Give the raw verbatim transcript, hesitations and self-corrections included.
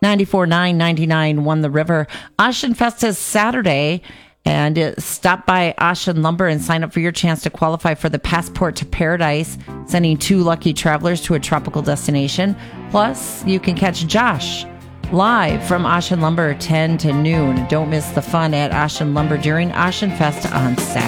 ninety-four nine ninety-nine won the river. Ocean Fest is Saturday. And uh, stop by Ocean Lumber and sign up for your chance to qualify for the Passport to Paradise, sending two lucky travelers to a tropical destination. Plus, you can catch Josh live from Ocean Lumber ten to noon. Don't miss the fun at Ocean Lumber during Ocean Fest on Saturday.